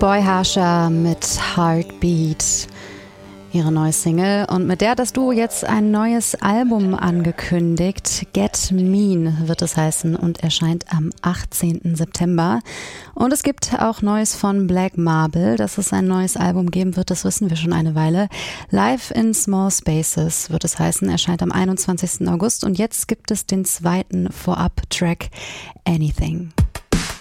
Boy Harsha mit Heartbeat, ihre neue Single. Und mit der hat das Duo jetzt ein neues Album angekündigt. Get Mean wird es heißen und erscheint am 18. September. Und es gibt auch Neues von Black Marble. Dass es ein neues Album geben wird, das wissen wir schon eine Weile. Live in Small Spaces wird es heißen, erscheint am 21. August. Und jetzt gibt es den zweiten Vorab-Track Anything.